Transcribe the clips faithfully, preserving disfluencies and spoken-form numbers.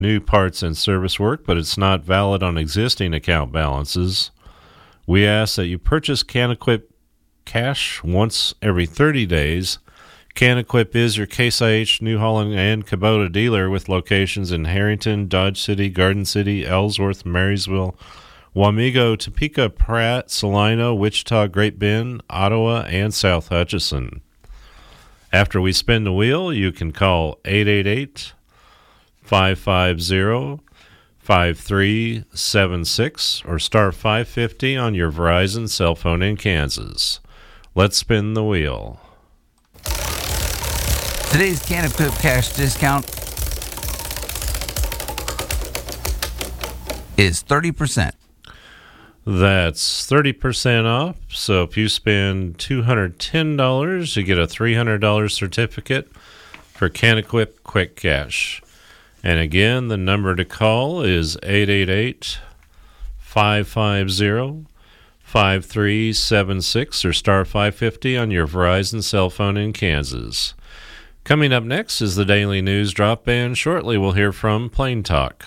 new parts and service work, but it's not valid on existing account balances. We ask that you purchase CanEquip cash once every thirty days. CanEquip is your Case I H, New Holland, and Kubota dealer with locations in Harrington, Dodge City, Garden City, Ellsworth, Marysville, Wamego, Topeka, Pratt, Salina, Wichita, Great Bend, Ottawa, and South Hutchinson. After we spin the wheel, you can call eight eight eight, five five zero, five three seven six or star five fifty on your Verizon cell phone in Kansas. Let's spin the wheel. Today's CanEquip cash discount is thirty percent. That's thirty percent off. So if you spend two hundred ten dollars, you get a three hundred dollars certificate for CanEquip Quick Cash. And again, the number to call is eight eight eight, five five zero, five three seven six or star five fifty on your Verizon cell phone in Kansas. Coming up next is the Daily News Drop, and shortly we'll hear from Plain Talk.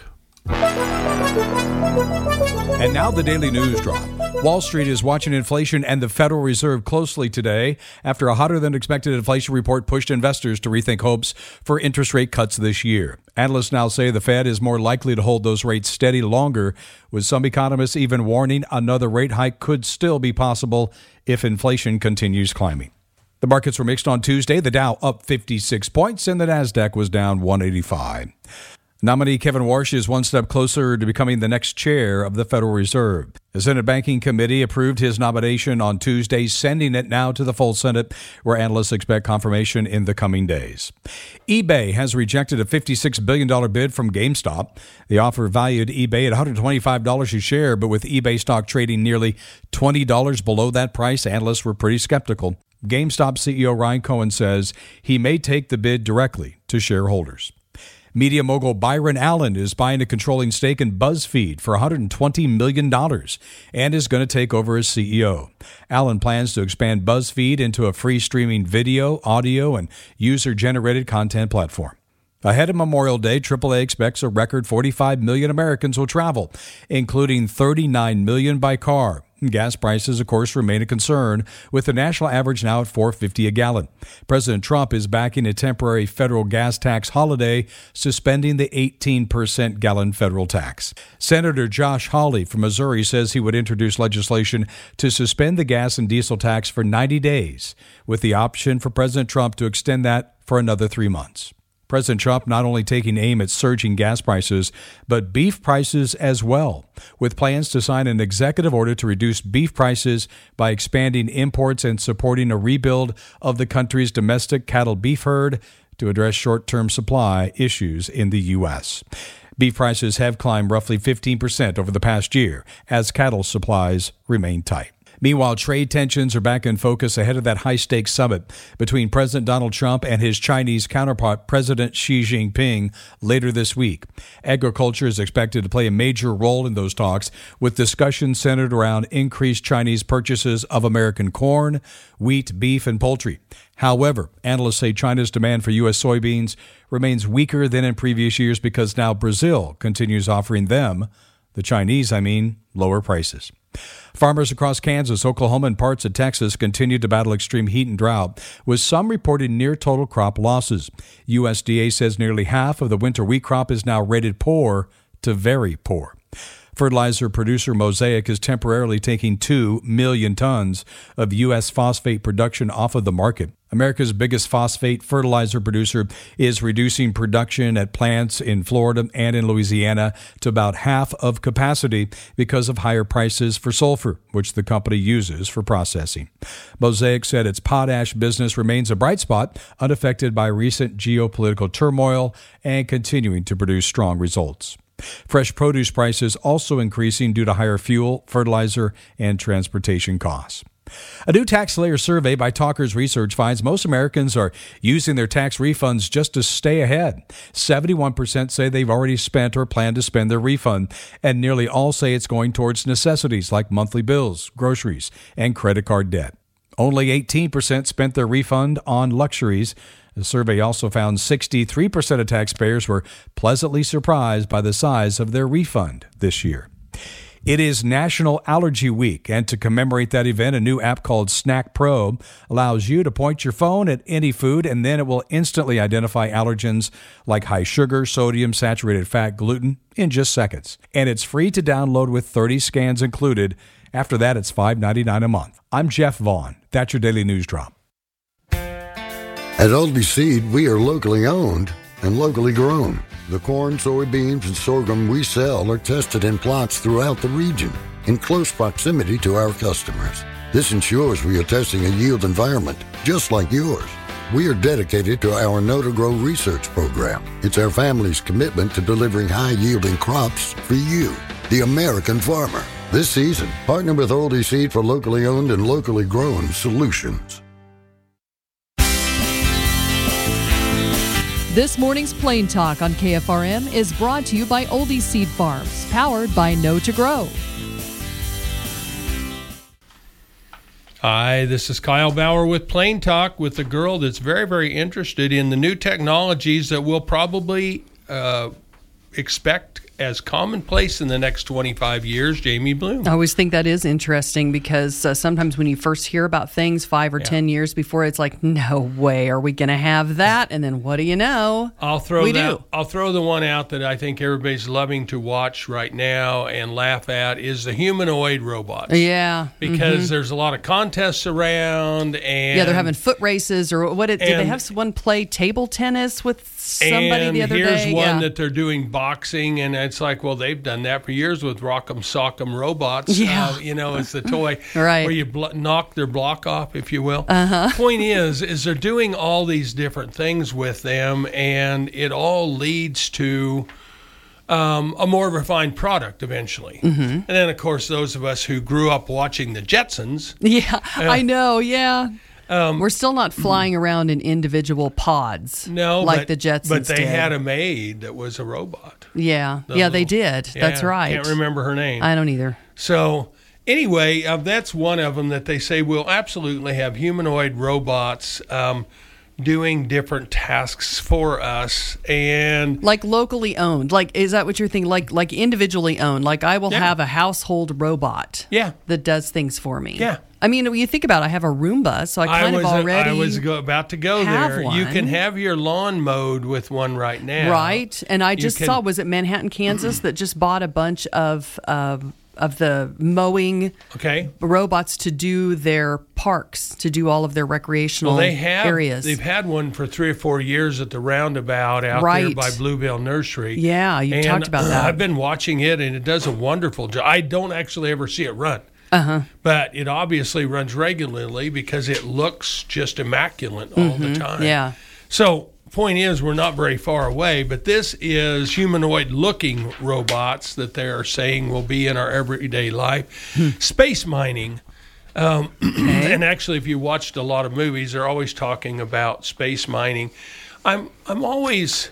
And now the Daily News Drop. Wall Street is watching inflation and the Federal Reserve closely today after a hotter-than-expected inflation report pushed investors to rethink hopes for interest rate cuts this year. Analysts now say the Fed is more likely to hold those rates steady longer, with some economists even warning another rate hike could still be possible if inflation continues climbing. The markets were mixed on Tuesday. The Dow up fifty-six points and the Nasdaq was down one eighty-five. Nominee Kevin Warsh is one step closer to becoming the next chair of the Federal Reserve. The Senate Banking Committee approved his nomination on Tuesday, sending it now to the full Senate, where analysts expect confirmation in the coming days. eBay has rejected a fifty-six billion dollars bid from GameStop. The offer valued eBay at one hundred twenty-five dollars a share, but with eBay stock trading nearly twenty dollars below that price, analysts were pretty skeptical. GameStop C E O Ryan Cohen says he may take the bid directly to shareholders. Media mogul Byron Allen is buying a controlling stake in BuzzFeed for one hundred twenty million dollars and is going to take over as C E O. Allen plans to expand BuzzFeed into a free streaming video, audio, and user-generated content platform. Ahead of Memorial Day, triple A expects a record forty-five million Americans will travel, including thirty-nine million by car. Gas prices, of course, remain a concern, with the national average now at four dollars and fifty cents a gallon. President Trump is backing a temporary federal gas tax holiday, suspending the eighteen percent gallon federal tax. Senator Josh Hawley from Missouri says he would introduce legislation to suspend the gas and diesel tax for ninety days, with the option for President Trump to extend that for another three months. President Trump not only taking aim at surging gas prices, but beef prices as well, with plans to sign an executive order to reduce beef prices by expanding imports and supporting a rebuild of the country's domestic cattle beef herd to address short-term supply issues in the U S. Beef prices have climbed roughly fifteen percent over the past year as cattle supplies remain tight. Meanwhile, trade tensions are back in focus ahead of that high-stakes summit between President Donald Trump and his Chinese counterpart, President Xi Jinping, later this week. Agriculture is expected to play a major role in those talks, with discussions centered around increased Chinese purchases of American corn, wheat, beef, and poultry. However, analysts say China's demand for U S soybeans remains weaker than in previous years because now Brazil continues offering them, the Chinese, I mean, lower prices. Farmers across Kansas, Oklahoma, and parts of Texas continue to battle extreme heat and drought, with some reporting near total crop losses. U S D A says nearly half of the winter wheat crop is now rated poor to very poor. Fertilizer producer Mosaic is temporarily taking two million tons of U S phosphate production off of the market. America's biggest phosphate fertilizer producer is reducing production at plants in Florida and in Louisiana to about half of capacity because of higher prices for sulfur, which the company uses for processing. Mosaic said its potash business remains a bright spot, unaffected by recent geopolitical turmoil and continuing to produce strong results. Fresh produce prices also increasing due to higher fuel, fertilizer, and transportation costs. A new TaxSlayer survey by Talkers Research finds most Americans are using their tax refunds just to stay ahead. seventy-one percent say they've already spent or plan to spend their refund, and nearly all say it's going towards necessities like monthly bills, groceries, and credit card debt. Only eighteen percent spent their refund on luxuries. The survey also found sixty-three percent of taxpayers were pleasantly surprised by the size of their refund this year. It is National Allergy Week, and to commemorate that event, a new app called Snack Pro allows you to point your phone at any food, and then it will instantly identify allergens like high sugar, sodium, saturated fat, gluten in just seconds. And it's free to download with thirty scans included. After that, it's five dollars and ninety-nine cents a month. I'm Jeff Vaughn. That's your Daily News Drop. At Aldi Seed, we are locally owned and locally grown. The corn, soybeans, and sorghum we sell are tested in plots throughout the region in close proximity to our customers. This ensures we are testing a yield environment just like yours. We are dedicated to our Know to Grow research program. It's our family's commitment to delivering high-yielding crops for you, the American farmer. This season, partner with Aldi Seed for locally owned and locally grown solutions. This morning's Plain Talk on K F R M is brought to you by Oldie Seed Farms, powered by Know to Grow. Hi, this is Kyle Bauer with Plain Talk with a girl that's very, very interested in the new technologies that we'll probably uh, expect as commonplace in the next twenty-five years, Jamie Bloom. I always think that is interesting because uh, sometimes when you first hear about things five or yeah. ten years before, it's like, no way are we going to have that? And then what do you know? I'll throw we that. Do. I'll throw the one out that I think everybody's loving to watch right now and laugh at is the humanoid robots. Yeah, because mm-hmm. there's a lot of contests around, and yeah, they're having foot races or what? It, did they have someone play table tennis with somebody the other day? And here's one yeah. that they're doing boxing, and it's like, well, they've done that for years with Rock'em Sock'em robots. Yeah. Uh, you know, it's the toy right. where you blo- knock their block off, if you will. Uh-huh. Point is, is they're doing all these different things with them, and it all leads to um, a more refined product eventually. Mm-hmm. And then, of course, those of us who grew up watching the Jetsons. Yeah, uh, I know, yeah. Um, We're still not flying around in individual pods no, like but, the Jetsons But they did. had a maid that was a robot. Yeah, The yeah, they little- did. Yeah, That's right. Can't remember her name. I don't either. So anyway, uh, that's one of them that they say will absolutely have humanoid robots um, doing different tasks for us. And Like locally owned. Like, is that what you're thinking? Like, like individually owned. Like, I will Yeah. have a household robot. Yeah. That does things for me. Yeah. I mean, when you think about it, I have a Roomba, so I kind I was, of already I was go, about to go have there. one. You can have your lawn mowed with one right now. Right. And I You just can- saw, was it Manhattan, Kansas, that just bought a bunch of um, of the mowing Okay. robots to do their parks, to do all of their recreational Well, they have. areas. They've had one for three or four years at the roundabout out there Right. by Bluebell Nursery. Yeah, you And, talked about uh, that. I've been watching it, and it does a wonderful job. I don't actually ever see it run. Uh-huh. But it obviously runs regularly because it looks just immaculate all the time. Yeah. So, point is, we're not very far away, but this is humanoid-looking robots that they are saying will be in our everyday life. Hmm. Space mining. Um, and actually, if you watched a lot of movies, they're always talking about space mining. I'm I'm always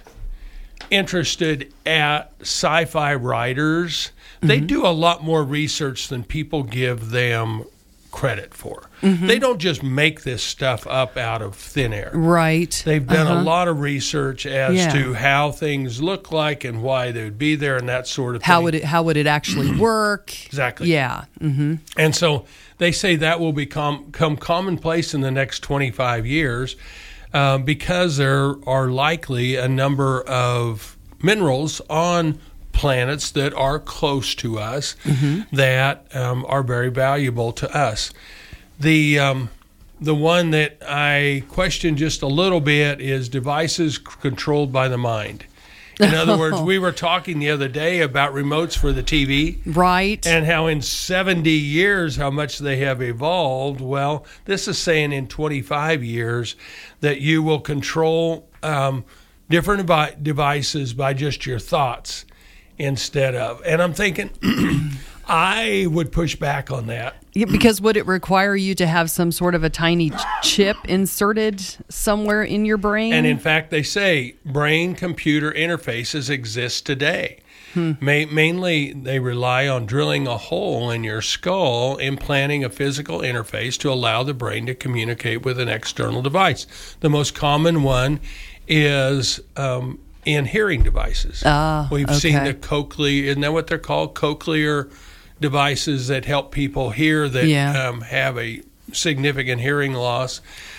interested at sci-fi writers. They do a lot more research than people give them credit for. Mm-hmm. They don't just make this stuff up out of thin air. Right. They've done Uh-huh. a lot of research as Yeah. to how things look like and why they would be there and that sort of How thing. would it how would it actually work? Exactly. Yeah. Mm-hmm. And so they say that will become, become commonplace in the next twenty-five years uh, because there are likely a number of minerals on planets that are close to us Mm-hmm. that um, are very valuable to us. The um, the one that I question just a little bit is devices c- controlled by the mind. In other words, we were talking the other day about remotes for the T V. Right. And how in seventy years, how much they have evolved. Well, this is saying in twenty-five years that you will control um, different devi- devices by just your thoughts instead of. And I'm thinking, I would push back on that. Yeah, because would it require you to have some sort of a tiny ch- chip inserted somewhere in your brain? And in fact, they say brain-computer interfaces exist today. Hmm. Ma- mainly, they rely on drilling a hole in your skull, implanting a physical interface to allow the brain to communicate with an external device. The most common one is um, in hearing devices. Ah, We've okay. seen the cochlear, isn't that what they're called? Cochlear devices that help people hear that Yeah. um, have a significant hearing loss.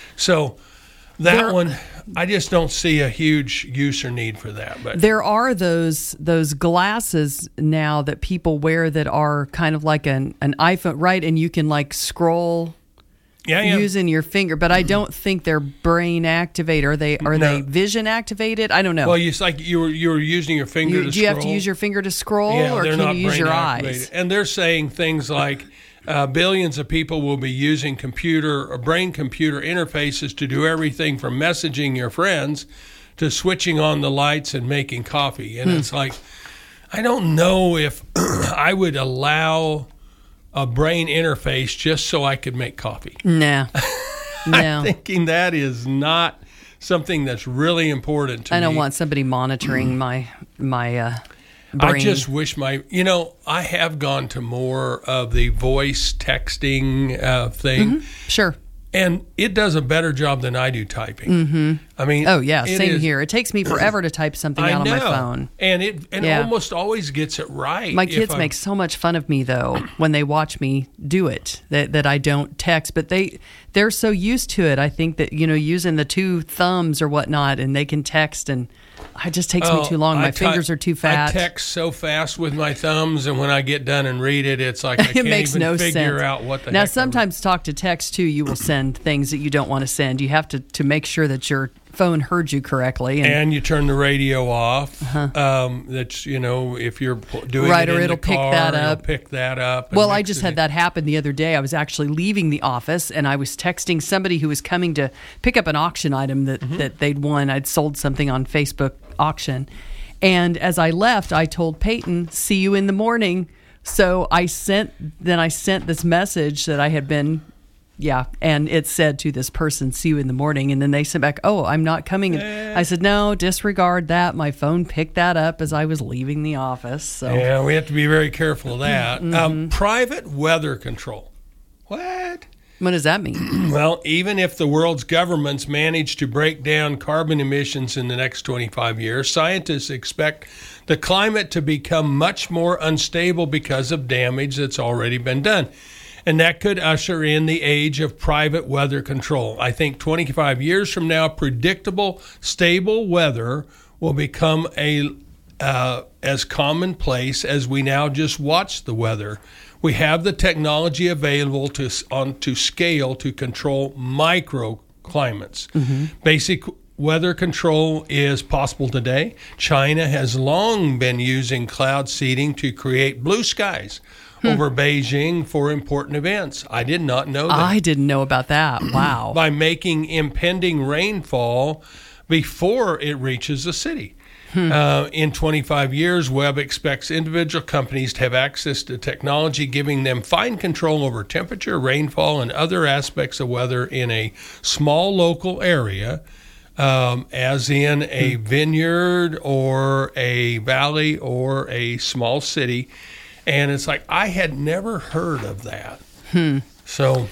So that There- one, I just don't see a huge use or need for that. But There are those those glasses now that people wear that are kind of like an, an iPhone, right? And you can like scroll yeah, yeah. using your finger, but I don't think they're brain activated. Are they? Are No. they vision activated? I don't know. Well, it's like you were you were using your finger you, to do you have to scroll. use your finger to scroll, Yeah, or they're can not you use your brain eyes? activated. And they're saying things like uh, billions of people will be using computer or brain-computer interfaces to do everything from messaging your friends to switching on the lights and making coffee. And Hmm. it's like, I don't know if I would allow a brain interface just so I could make coffee. No, no. I'm thinking that is not something that's really important to me. I don't want somebody monitoring my my uh, brain. I just wish my, you know, I have gone to more of the voice texting uh, thing, Sure. and it does a better job than I do typing. Mm-hmm. I mean, Oh yeah, it same is- here. It takes me forever to type something I out on know, my phone. and it and Yeah. almost always gets it right. My if kids I'm- make so much fun of me though when they watch me do it that, that I don't text, but they they're so used to it. I think that you know using the two thumbs or whatnot, and they can text, and it just takes me Oh, too long. I My ty- fingers are too fat. I text so fast with my thumbs, and when I get done and read it, it's like I it can't makes even no figure sense. out what the now heck I'm- sometimes talk to text too. You will send things that you don't want to send. You have to to make sure that your phone heard you correctly. And, And you turn the radio off. Um, that's you know if you're pl- doing Right, it or in it'll the pick car, that it'll up. pick that up. and Well, I mix just it had in. that happen the other day. I was actually leaving the office and I was texting somebody who was coming to pick up an auction item that, Mm-hmm. that they'd won. I'd sold something on Facebook auction. And as I left, I told Peyton, "See you in the morning." So I sent, then I sent this message that I had been, yeah, and it said to this person, "See you in the morning." And then they sent back, "Oh, I'm not coming." I said, "No, disregard that." My phone picked that up as I was leaving the office. So Yeah, we have to be very careful of that. Mm-hmm. Um, private weather control. What? what does that mean? Well, even if the world's governments manage to break down carbon emissions in the next twenty-five years, scientists expect the climate to become much more unstable because of damage that's already been done. And that could usher in the age of private weather control. I think twenty-five years from now, predictable, stable weather will become a uh, as commonplace as we now just watch the weather. We have the technology available to on to scale to control microclimates. Basic weather control is possible today. China has long been using cloud seeding to create blue skies over Beijing for important events. I did not know that. I didn't know about that. Wow. By making impending rainfall before it reaches the city. Uh, in twenty-five years, Webb expects individual companies to have access to technology, giving them fine control over temperature, rainfall, and other aspects of weather in a small local area, um, as in a vineyard or a valley or a small city. And it's like, I had never heard of that. So,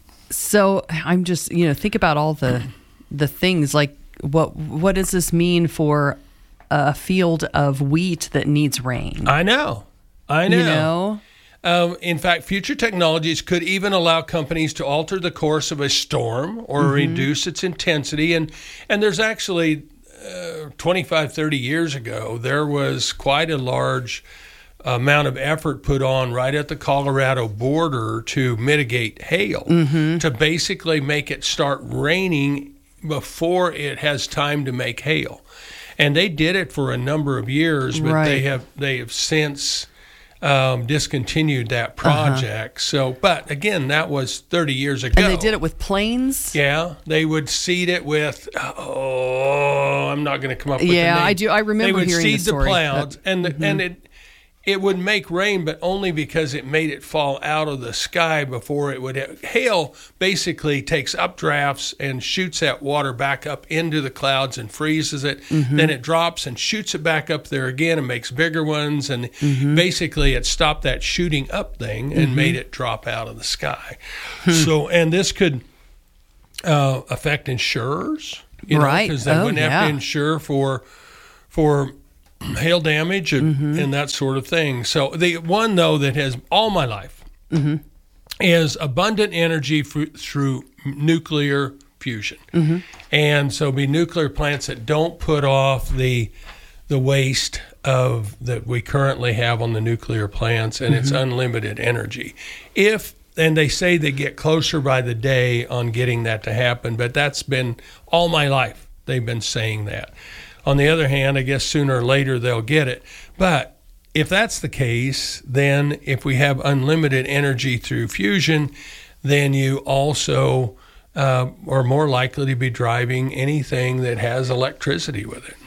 So I'm just, you know, think about all the the things like what what does this mean for a field of wheat that needs rain? I know. I know. You know? Um, in fact, future technologies could even allow companies to alter the course of a storm or reduce its intensity. And, and there's actually uh, twenty-five, thirty years ago, there was quite a large amount of effort put on right at the Colorado border to mitigate hail, to basically make it start raining before it has time to make hail. And they did it for a number of years, but Right. they have they have since um, discontinued that project. So, but again, that was thirty years ago. And they did it with planes? Yeah, they would seed it with. Oh, I'm not going to come up with. the Yeah, name. I do- I remember They would hearing the seed story, the clouds, but- and the, and it it would make rain, but only because it made it fall out of the sky before it would. Hail basically takes updrafts and shoots that water back up into the clouds and freezes it. Mm-hmm. Then it drops and shoots it back up there again and makes bigger ones. And mm-hmm. basically it stopped that shooting up thing and mm-hmm. made it drop out of the sky. Hmm. So, and this could uh, affect insurers, you know, right? Because they oh, wouldn't yeah. have to insure for for. hail damage and, mm-hmm. and that sort of thing. So the one, though, that has all my life mm-hmm. is abundant energy f- through nuclear fusion. Mm-hmm. And so be nuclear plants that don't put off the the waste of that we currently have on the nuclear plants, and mm-hmm. it's unlimited energy. If and they say they get closer by the day on getting that to happen, but that's been all my life. They've been saying that. On the other hand, I guess sooner or later they'll get it. But if that's the case, then if we have unlimited energy through fusion, then you also uh, are more likely to be driving anything that has electricity with it.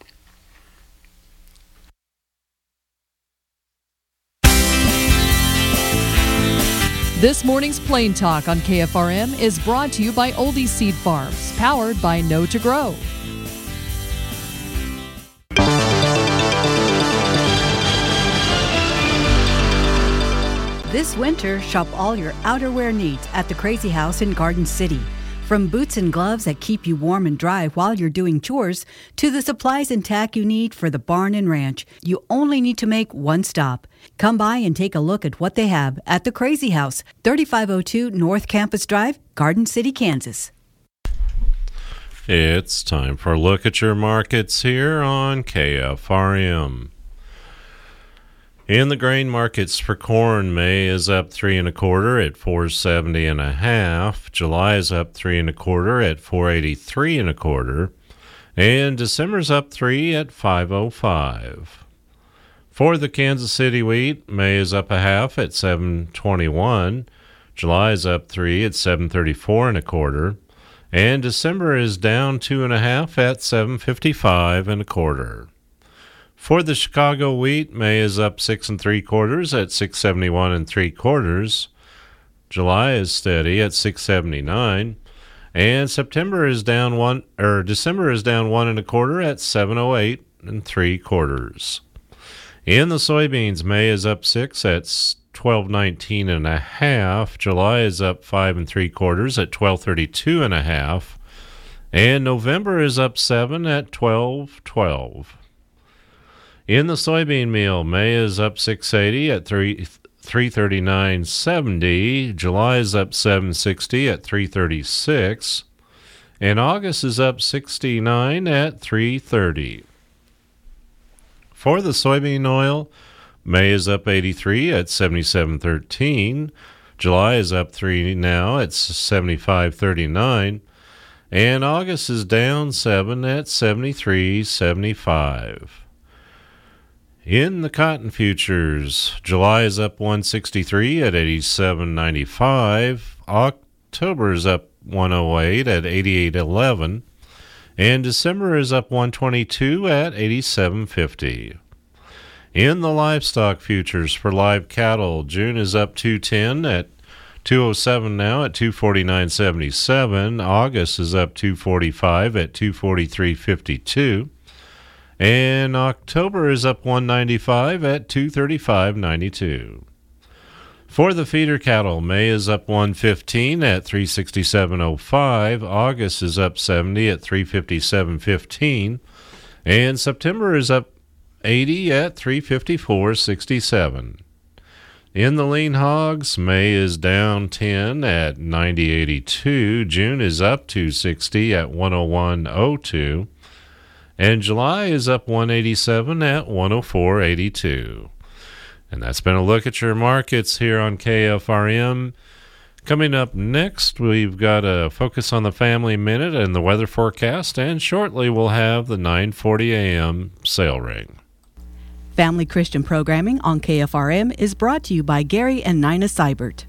This morning's Plain Talk on K F R M is brought to you by Oldie Seed Farms, powered by Know to Grow. This winter, shop all your outerwear needs at the Crazy House in Garden City. From boots and gloves that keep you warm and dry while you're doing chores, to the supplies and tack you need for the barn and ranch, you only need to make one stop. Come by and take a look at what they have at the Crazy House, thirty-five oh two North Campus Drive, Garden City, Kansas. It's time for a look at your markets here on K F R M. In the grain markets for corn, May is up three and a quarter at four seventy and a half. July is up three and a quarter at four eighty three and a quarter, and December's up three at five oh five. For the Kansas City wheat, May is up a half at seven twenty one. July is up three at seven thirty four and a quarter, and December is down two and a half at seven fifty five and a quarter. For the Chicago wheat, May is up six and three quarters at six seventy one and three quarters. July is steady at six seventy nine, and September is down one, or December is down one and a quarter at seven oh eight and three quarters. In the soybeans, May is up six at twelve nineteen and a half. July is up five and three quarters at twelve thirty two and a half, and November is up seven at twelve twelve. In the soybean meal, May is up six eighty at three thirty-nine seventy. July is up seven sixty at three thirty-six, and August is up sixty-nine at three thirty. For the soybean oil, May is up eighty-three at seventy-seven thirteen. July is up three now at seventy-five thirty-nine, and August is down seven at seventy-three seventy-five. In the cotton futures, July is up one sixty-three at eighty-seven ninety-five. October is up one oh eight at eighty-eight eleven, and December is up one twenty-two at eighty-seven fifty. In the livestock futures for live cattle, June is up two ten at two oh seven now at two forty-nine seventy-seven. August is up two forty-five at two forty-three fifty-two. And October is up one ninety-five at two thirty-five ninety-two. For the feeder cattle, May is up one fifteen at three sixty-seven oh five. August is up seventy at three fifty-seven fifteen. And September is up eighty at three fifty-four sixty-seven. In the lean hogs, May is down ten at ninety eighty-two. June is up two sixty at one oh one oh two. And July is up one eighty-seven at one oh four eighty-two. And that's been a look at your markets here on K F R M. Coming up next, we've got a Focus on the Family Minute and the weather forecast, and shortly we'll have the nine forty a.m. sale ring. Family Christian programming on K F R M is brought to you by Gary and Nina Seibert.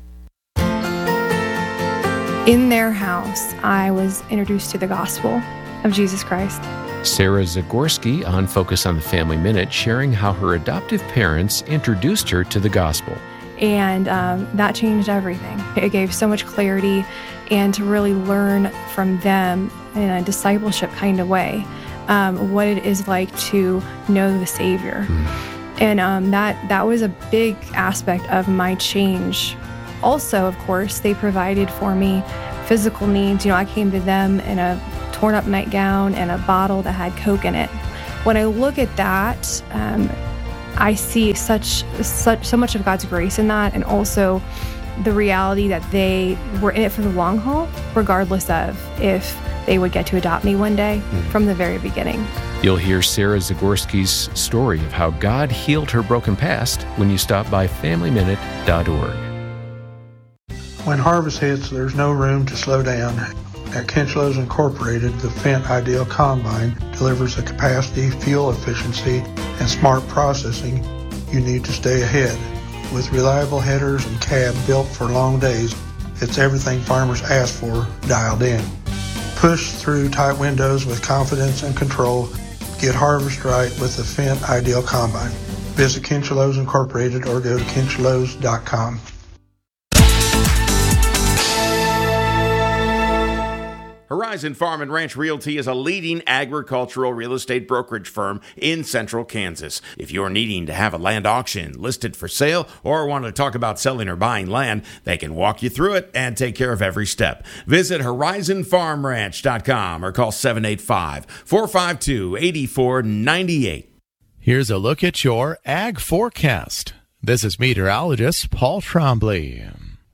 In their house, I was introduced to the gospel of Jesus Christ. Sarah Zagorski on Focus on the Family Minute, sharing how her adoptive parents introduced her to the gospel. And um, that changed everything. It gave so much clarity, and to really learn from them in a discipleship kind of way um, what it is like to know the Savior. Mm. And um, that, that was a big aspect of my change. Also, of course, they provided for me physical needs. You know, I came to them in a torn up nightgown and a bottle that had Coke in it. When I look at that, um, I see such, such so much of God's grace in that, and also the reality that they were in it for the long haul, regardless of if they would get to adopt me one day mm. from the very beginning. You'll hear Sarah Zagorski's story of how God healed her broken past when you stop by family minute dot org. When harvest hits, there's no room to slow down. At Kinchlows Incorporated, the Fendt Ideal Combine delivers the capacity, fuel efficiency, and smart processing you need to stay ahead. With reliable headers and cab built for long days, it's everything farmers ask for dialed in. Push through tight windows with confidence and control. Get harvest right with the Fendt Ideal Combine. Visit Kinchlows Incorporated or go to kinchlows dot com. Horizon Farm and Ranch Realty is a leading agricultural real estate brokerage firm in central Kansas. If you're needing to have a land auction listed for sale or want to talk about selling or buying land, they can walk you through it and take care of every step. Visit horizon farm ranch dot com or call seven eight five, four five two, eight four nine eight. Here's a look at your ag forecast. This is meteorologist Paul Trombley.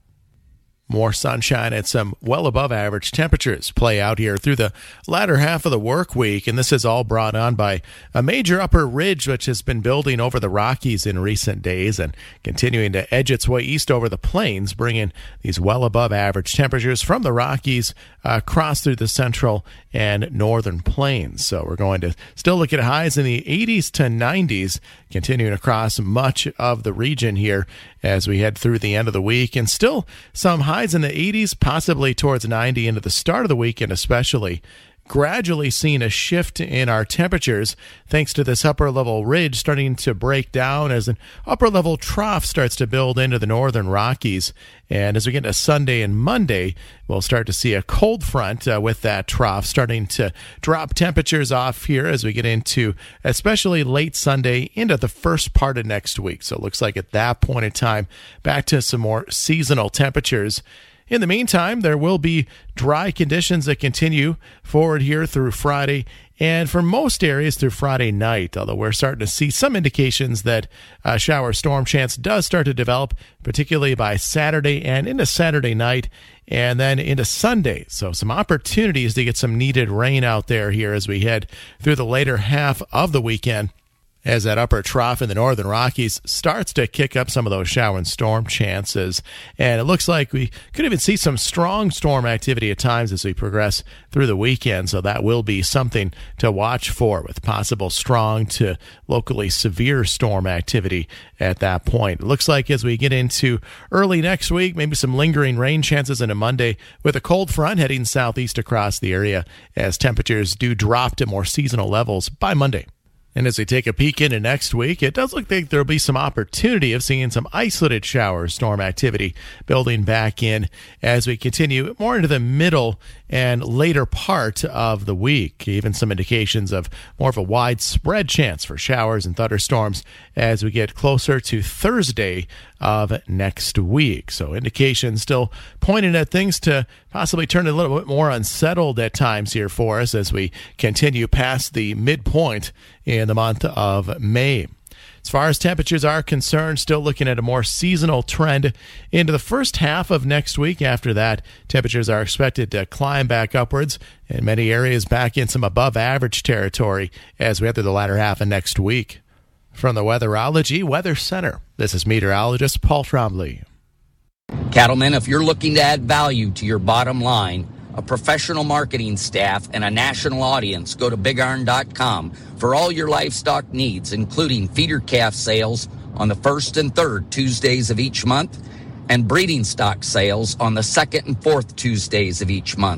More sunshine and some well above average temperatures play out here through the latter half of the work week, and this is all brought on by a major upper ridge which has been building over the Rockies in recent days and continuing to edge its way east over the plains, bringing these well above average temperatures from the Rockies uh, across through the central and northern plains. So we're going to still look at highs in the eighties to nineties, continuing across much of the region here as we head through the end of the week, and still some highs in the eighties, possibly towards ninety into the start of the weekend especially. Gradually seeing a shift in our temperatures thanks to this upper level ridge starting to break down as an upper level trough starts to build into the northern Rockies. And as we get into Sunday and Monday, we'll start to see a cold front uh, with that trough starting to drop temperatures off here as we get into especially late Sunday into the first part of next week. So it looks like at that point in time, back to some more seasonal temperatures. In the meantime, there will be dry conditions that continue forward here through Friday and for most areas through Friday night, although we're starting to see some indications that a shower storm chance does start to develop, particularly by Saturday and into Saturday night and then into Sunday. So some opportunities to get some needed rain out there here as we head through the later half of the weekend, as that upper trough in the northern Rockies starts to kick up some of those shower and storm chances. And it looks like we could even see some strong storm activity at times as we progress through the weekend. So that will be something to watch for, with possible strong to locally severe storm activity at that point. It looks like as we get into early next week, maybe some lingering rain chances into Monday, with a cold front heading southeast across the area as temperatures do drop to more seasonal levels by Monday. And as we take a peek into next week, it does look like there'll be some opportunity of seeing some isolated shower storm activity building back in as we continue more into the middle and later part of the week. Even some indications of more of a widespread chance for showers and thunderstorms as we get closer to Thursday of next week. So indications still pointing at things to possibly turn a little bit more unsettled at times here for us as we continue past the midpoint in the month of May. As far as temperatures are concerned, still looking at a more seasonal trend into the first half of next week. After that, temperatures are expected to climb back upwards in many areas, back in some above average territory as we enter the latter half of next week. From the Weatherology Weather Center, this is meteorologist Paul Trombley. Cattlemen, if you're looking to add value to your bottom line, a professional marketing staff, and a national audience, go to big iron dot com for all your livestock needs, including feeder calf sales on the first and third Tuesdays of each month and breeding stock sales on the second and fourth Tuesdays of each month.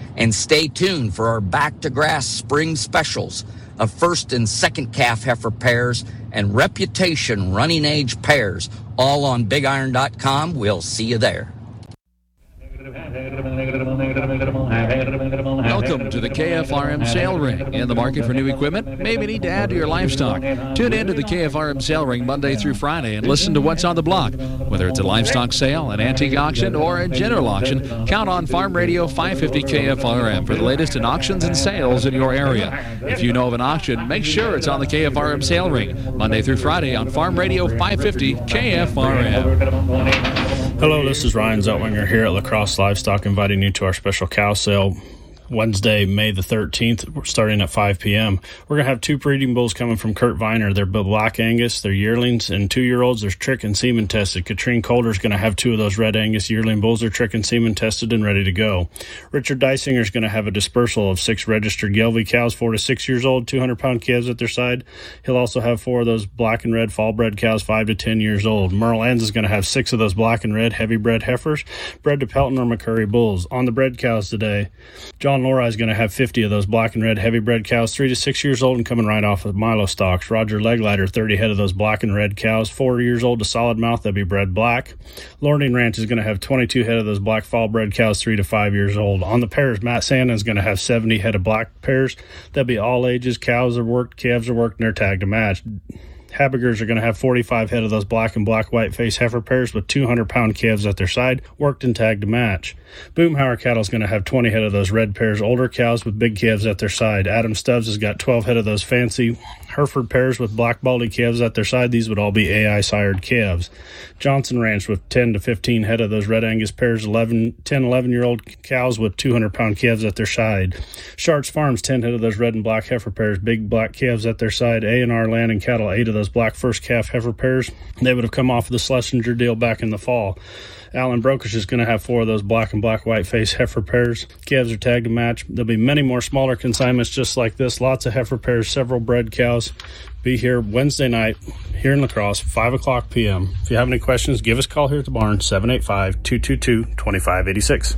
And stay tuned for our Back to Grass spring specials of first and second calf heifer pairs and Reputation running age pairs, all on big iron dot com. We'll see you there. Welcome to the K F R M Sale Ring. In the market for new equipment? Maybe need to add to your livestock. Tune in to the K F R M Sale Ring Monday through Friday and listen to what's on the block. Whether it's a livestock sale, an antique auction, or a general auction, count on Farm Radio five fifty K F R M for the latest in auctions and sales in your area. If you know of an auction, make sure it's on the K F R M Sale Ring Monday through Friday on Farm Radio five fifty K F R M. Hello, this is Ryan Zeltwinger here at La Crosse Livestock, inviting you to our special cow sale Wednesday, May the thirteenth. We're starting at five p.m. We're going to have two breeding bulls coming from Kurt Viner. They're Black Angus, they're yearlings, and two-year-olds. There's trick and semen tested. Katrine Calder's going to have two of those Red Angus yearling bulls. They're trick and semen tested and ready to go. Richard Dysinger's going to have a dispersal of six registered Gelbvieh cows, four to six years old, two hundred pound calves at their side. He'll also have four of those black and red fall-bred cows, five to ten years old. Merle Enns is going to have six of those black and red heavy-bred heifers, bred to Pelton or McCurry bulls. On the bred cows today, John Lori is going to have fifty of those black and red heavy-bred cows, three to six years old and coming right off of Milo stocks. Roger Legleiter, thirty head of those black and red cows, four years old to solid mouth, they'll be bred black. Lording Ranch is going to have twenty-two head of those black fall-bred cows, three to five years old. On the pairs, Matt Sandin is going to have seventy head of black pairs. They'll be all ages. Cows are worked, calves are worked, and they're tagged to match. Habigers are going to have forty-five head of those black and black white face heifer pairs with two hundred pound calves at their side, worked and tagged to match. Boomhauer Cattle is going to have twenty head of those red pairs, older cows with big calves at their side. Adam Stubbs has got twelve head of those fancy Hereford pairs with black baldy calves at their side. These would all be A I sired calves. Johnson Ranch with ten to fifteen head of those Red Angus pairs, eleven, ten, eleven year old cows with two hundred pound calves at their side. Sharps Farms, ten head of those red and black heifer pairs, big black calves at their side. A and R Land and Cattle, eight of those black first calf heifer pairs. They would have come off of the Schlesinger deal back in the fall. Allen Brokish is going to have four of those black and black white face heifer pairs. Calves are tagged to match. There'll be many more smaller consignments just like this. Lots of heifer pairs, several bred cows. Be here Wednesday night here in La Crosse, five o'clock p.m. If you have any questions, give us a call here at the barn, seven eight five, two two two, two five eight six.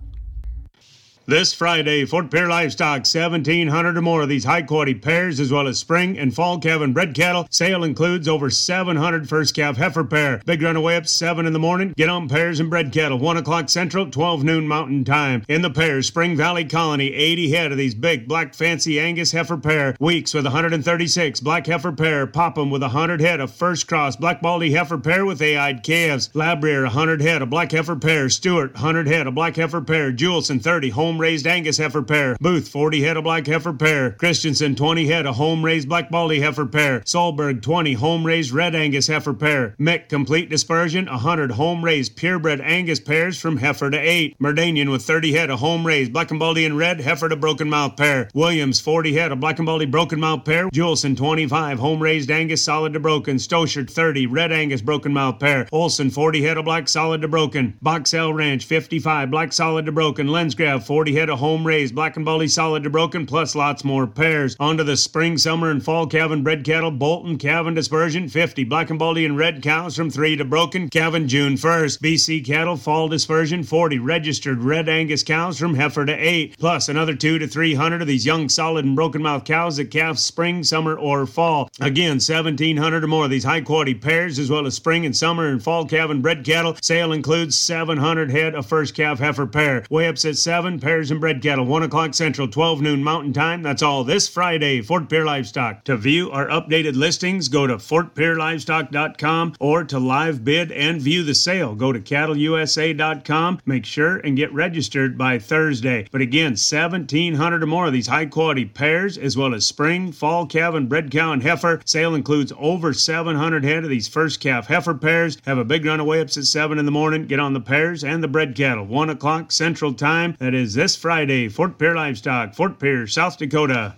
This Friday, Fort Pierre Livestock, seventeen hundred or more of these high-quality pairs, as well as spring and fall calf and bred cattle. Sale includes over seven hundred first calf heifer pair. Big runaway up seven in the morning. Get on pairs and bred cattle, one o'clock Central, twelve noon Mountain Time. In the pairs, Spring Valley Colony, eighty head of these big black fancy Angus heifer pair. Weeks with one hundred thirty-six black heifer pair. Popham with one hundred head of first cross black baldy heifer pair with A-eyed calves. Labrier, one hundred head of black heifer pair. Stewart, one hundred head of black heifer pair. Julesson, thirty home raised Angus heifer pair. Booth, forty head of black heifer pair. Christensen, twenty head of home raised black baldy heifer pair. Solberg, twenty home raised red Angus heifer pair. Mick, complete dispersion, one hundred home raised purebred Angus pairs from heifer to eight. Merdanian with thirty head of home raised black and baldy and red heifer to broken mouth pair. Williams, forty head of black and baldy broken mouth pair. Julesson, twenty-five home raised Angus solid to broken. Stoshert, thirty red Angus broken mouth pair. Olson, forty head of black solid to broken. Boxell Ranch, fifty-five black solid to broken. Lensgrave, forty head of home raised black and baldy solid to broken, plus lots more pairs. On to the spring, summer, and fall calf and bred cattle. Bolton, calf and dispersion, fifty black and baldy and red cows from three to broken, calf and June first. B C cattle, fall dispersion, forty registered red Angus cows from heifer to eight, plus another two to three hundred of these young solid and broken mouth cows that calf spring, summer, or fall. Again, seventeen hundred or more of these high quality pairs, as well as spring and summer and fall calf and bred cattle. Sale includes seven hundred head of first calf heifer pair. Way ups at seven pairs and bred cattle, one o'clock Central, twelve noon Mountain Time. That's all this Friday, Fort Pierre Livestock. To view our updated listings, go to fort pierre livestock dot com, or to live bid and view the sale, go to cattle u s a dot com. Make sure and get registered by Thursday. But again, seventeen hundred or more of these high quality pairs, as well as spring, fall calf and bred cow and heifer. Sale includes over seven hundred head of these first calf heifer pairs. Have a big runaway ups at seven in the morning. Get on the pairs and the bred cattle, one o'clock Central Time. That is this Friday, Fort Pierre Livestock, Fort Pierre, South Dakota.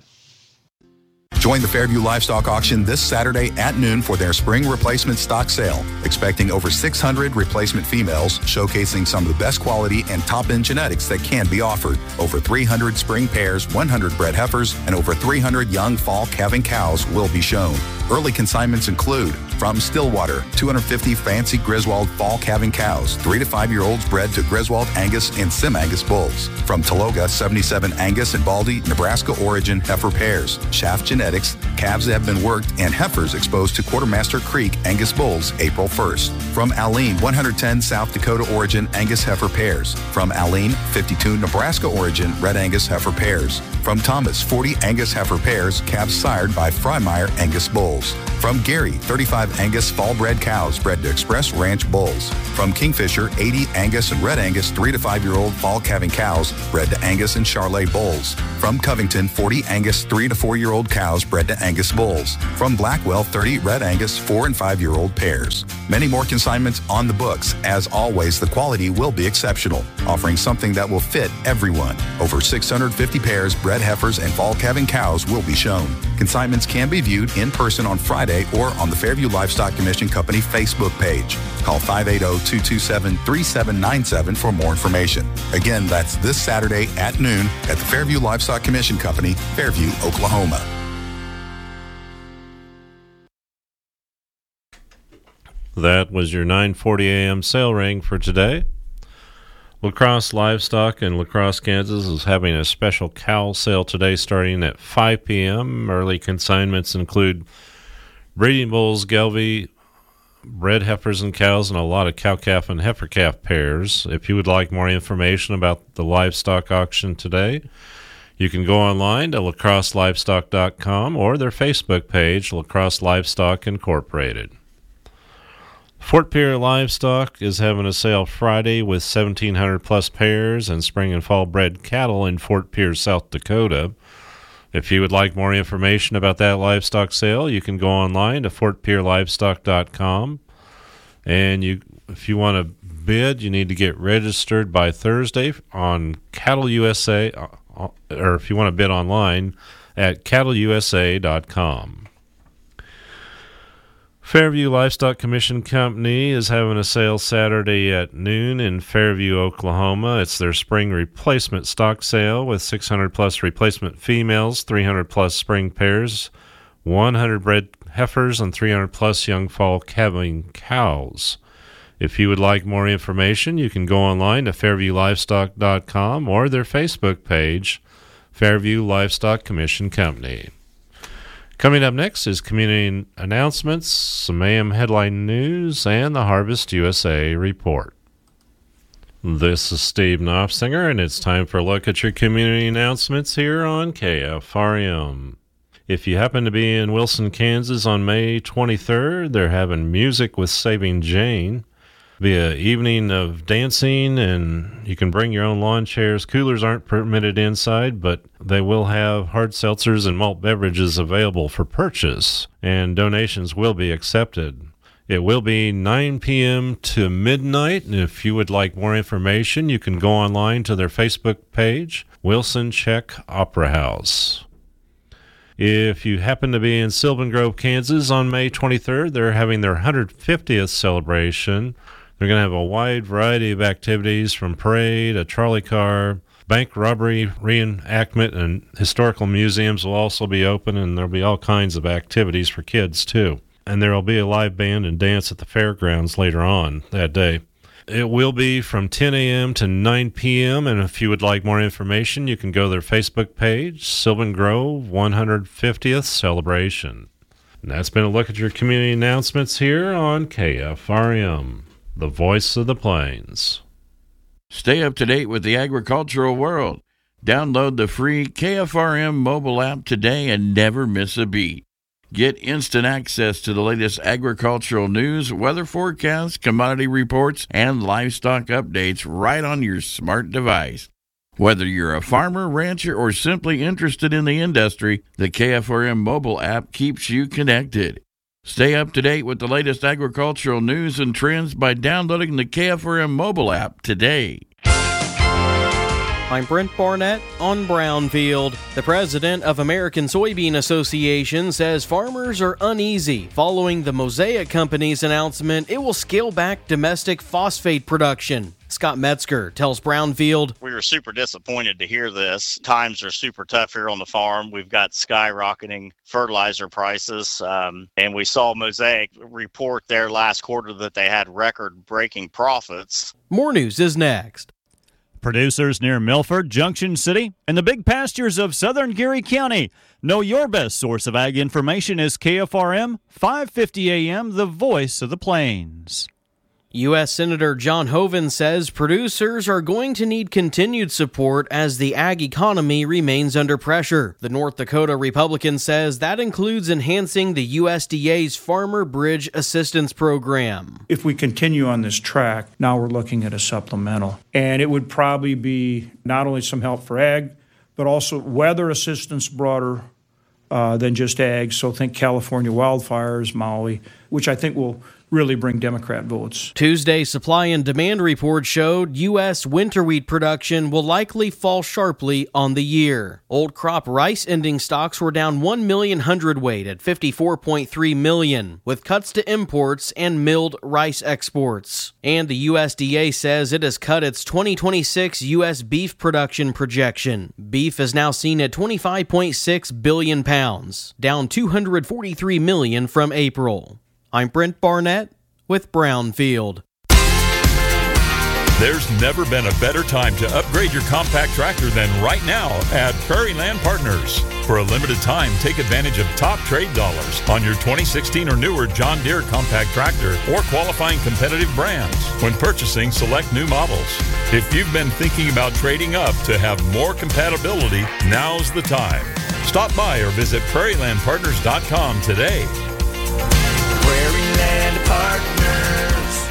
Join the Fairview Livestock Auction this Saturday at noon for their spring replacement stock sale. Expecting over six hundred replacement females, showcasing some of the best quality and top-end genetics that can be offered. Over three hundred spring pairs, one hundred bred heifers, and over three hundred young fall calving cows will be shown. Early consignments include From Stillwater, two hundred fifty fancy Griswold fall calving cows, three to five year olds bred to Griswold Angus and Sim Angus bulls. From Taloga, seventy-seven Angus and Baldy, Nebraska origin heifer pairs, Shaft Genetics, calves that have been worked, and heifers exposed to Quartermaster Creek Angus bulls April first. From Aleen, one hundred ten South Dakota origin Angus heifer pairs. From Aleen, fifty-two Nebraska origin Red Angus heifer pairs. From Thomas, forty Angus heifer pairs, calves sired by Freimeyer Angus bulls. From Gary, thirty-five Angus fall-bred cows bred to Express Ranch bulls. From Kingfisher, eighty Angus and Red Angus three to five year old fall calving cows bred to Angus and Charolais bulls. From Covington, forty Angus three to four year old cows bred to Angus bulls. From Blackwell, thirty Red Angus four and five year old pairs. Many more consignments on the books. As always, the quality will be exceptional, offering something that will fit everyone. Over six hundred fifty pairs, bred heifers, and fall calving cows will be shown. Consignments can be viewed in person on Friday or on the Fairview Livestock Commission Company Facebook page. Call five eight zero, two two seven, three seven nine seven for more information. Again, that's this Saturday at noon at the Fairview Livestock Commission Company, Fairview, Oklahoma. That was your nine forty a.m. sale ring for today. La Crosse Livestock in La Crosse, Kansas is having a special cow sale today starting at five p.m. Early consignments include breeding bulls, Gelbvieh, red heifers and cows, and a lot of cow-calf and heifer-calf pairs. If you would like more information about the livestock auction today, you can go online to la crosse livestock dot com or their Facebook page, La Crosse Livestock Incorporated. Fort Pierre Livestock is having a sale Friday with seventeen hundred plus pairs and spring and fall bred cattle in Fort Pierre, South Dakota. If you would like more information about that livestock sale, you can go online to fort pierre livestock dot com. And you, if you want to bid, you need to get registered by Thursday on Cattle U S A, or if you want to bid online at cattle u s a dot com. Fairview Livestock Commission Company is having a sale Saturday at noon in Fairview, Oklahoma. It's their spring replacement stock sale with six hundred plus replacement females, three hundred plus spring pairs, one hundred bred heifers, and three hundred plus young fall calving cows. If you would like more information, you can go online to fairview livestock dot com or their Facebook page, Fairview Livestock Commission Company. Coming up next is community announcements, some A M headline news, and the Harvest U S A report. This is Steve Knopfsinger, and it's time for a look at your community announcements here on K F R M. If you happen to be in Wilson, Kansas on May twenty-third, they're having Music with Saving Jane. Be an evening of dancing, and you can bring your own lawn chairs. Coolers aren't permitted inside, but they will have hard seltzers and malt beverages available for purchase, and donations will be accepted. It will be nine p.m. to midnight, and if you would like more information, you can go online to their Facebook page, Wilson Czech Opera House. If you happen to be in Sylvan Grove, Kansas on May twenty-third, they're having their one hundred fiftieth celebration. They're going to have a wide variety of activities from parade, a trolley car, bank robbery reenactment, and historical museums will also be open, and there'll be all kinds of activities for kids too. And there will be a live band and dance at the fairgrounds later on that day. It will be from ten a.m. to nine p.m., and if you would like more information, you can go to their Facebook page, Sylvan Grove one hundred fiftieth Celebration. And that's been a look at your community announcements here on K F R M, the voice of the plains. Stay up to date with the agricultural world. Download the free K F R M mobile app today and never miss a beat. Get instant access to the latest agricultural news, weather forecasts, commodity reports, and livestock updates right on your smart device. Whether you're a farmer, rancher, or simply interested in the industry, the K F R M mobile app keeps you connected. Stay up to date with the latest agricultural news and trends by downloading the K F R M mobile app today. I'm Brent Barnett on Brownfield. The president of American Soybean Association says farmers are uneasy following the Mosaic Company's announcement it will scale back domestic phosphate production. Scott Metzger tells Brownfield, We were super disappointed to hear this. Times are super tough here on the farm. We've got skyrocketing fertilizer prices, um, and we saw Mosaic report their last quarter that they had record-breaking profits. More news is next. Producers near Milford, Junction City, and the big pastures of southern Geary County know your best source of ag information is K F R M, five fifty A M, the voice of the plains. U S Senator John Hoeven says producers are going to need continued support as the ag economy remains under pressure. The North Dakota Republican says that includes enhancing the U S D A's Farmer Bridge Assistance Program. If we continue on this track, now we're looking at a supplemental. And it would probably be not only some help for ag, but also weather assistance broader uh, than just ag. So think California wildfires, Maui, which I think will really bring Democrat votes. Tuesday supply and demand report showed U S winter wheat production will likely fall sharply on the year. Old crop rice ending stocks were down one million hundredweight at fifty-four point three million, with cuts to imports and milled rice exports. And the U S D A says it has cut its twenty twenty-six U S beef production projection. Beef is now seen at twenty-five point six billion pounds, down two hundred forty-three million from April. I'm Brent Barnett with Brownfield. There's never been a better time to upgrade your compact tractor than right now at Prairie Land Partners. For a limited time, take advantage of top trade dollars on your twenty sixteen or newer John Deere compact tractor or qualifying competitive brands when purchasing select new models. If you've been thinking about trading up to have more compatibility, now's the time. Stop by or visit prairie land partners dot com today. Prairie Land Partners.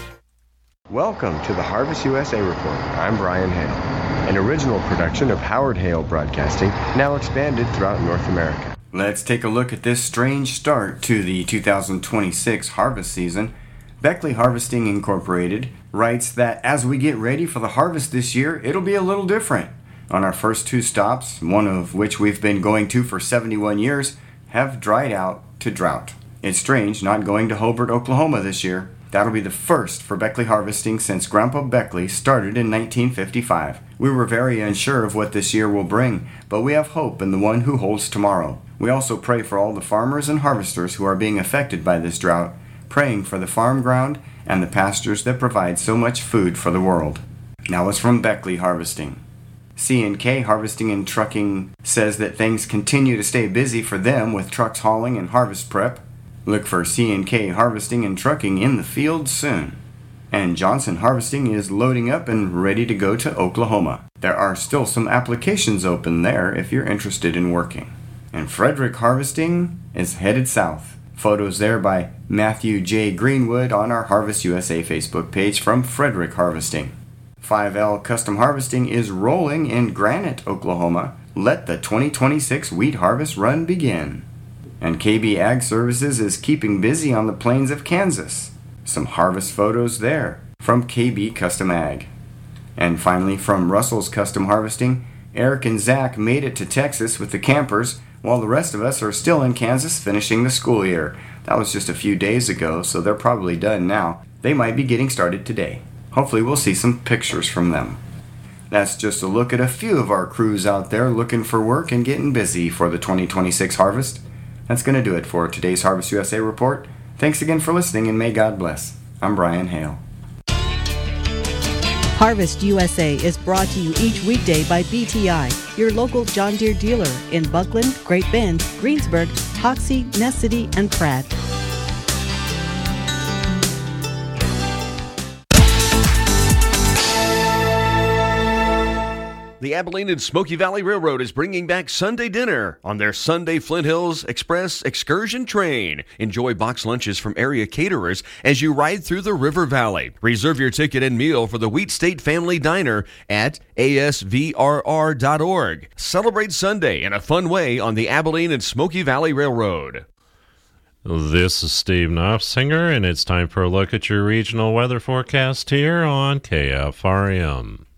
Welcome to the Harvest U S A Report. I'm Brian Hale, an original production of Howard Hale Broadcasting, now expanded throughout North America. Let's take a look at this strange start to the two thousand twenty-six harvest season. Beckley Harvesting Incorporated writes that as we get ready for the harvest this year, it'll be a little different. On our first two stops, one of which we've been going to for seventy-one years, have dried out to drought. It's strange not going to Hobart, Oklahoma this year. That'll be the first for Beckley Harvesting since Grandpa Beckley started in nineteen fifty-five. We were very unsure of what this year will bring, but we have hope in the one who holds tomorrow. We also pray for all the farmers and harvesters who are being affected by this drought, praying for the farm ground and the pastures that provide so much food for the world. Now it's from Beckley Harvesting. C and K Harvesting and Trucking says that things continue to stay busy for them with trucks hauling and harvest prep. Look for C and K Harvesting and Trucking in the field soon. And Johnson Harvesting is loading up and ready to go to Oklahoma. There are still some applications open there if you're interested in working. And Frederick Harvesting is headed south. Photos there by Matthew J. Greenwood on our Harvest U S A Facebook page from Frederick Harvesting. five L Custom Harvesting is rolling in Granite, Oklahoma. Let the twenty twenty-six wheat harvest run begin. And K B Ag Services is keeping busy on the plains of Kansas. Some harvest photos there from K B Custom Ag. And finally, from Russell's Custom Harvesting, Eric and Zach made it to Texas with the campers, while the rest of us are still in Kansas finishing the school year. That was just a few days ago, so they're probably done now. They might be getting started today. Hopefully we'll see some pictures from them. That's just a look at a few of our crews out there looking for work and getting busy for the twenty twenty-six harvest. That's going to do it for today's Harvest U S A Report. Thanks again for listening, and may God bless. I'm Brian Hale. Harvest U S A is brought to you each weekday by B T I, your local John Deere dealer in Buckland, Great Bend, Greensburg, Hoxie, Ness City, and Pratt. The Abilene and Smoky Valley Railroad is bringing back Sunday dinner on their Sunday Flint Hills Express excursion train. Enjoy box lunches from area caterers as you ride through the River Valley. Reserve your ticket and meal for the Wheat State Family Diner at A S V R R dot org. Celebrate Sunday in a fun way on the Abilene and Smoky Valley Railroad. This is Steve Knopfsinger, and it's time for a look at your regional weather forecast here on K F R M.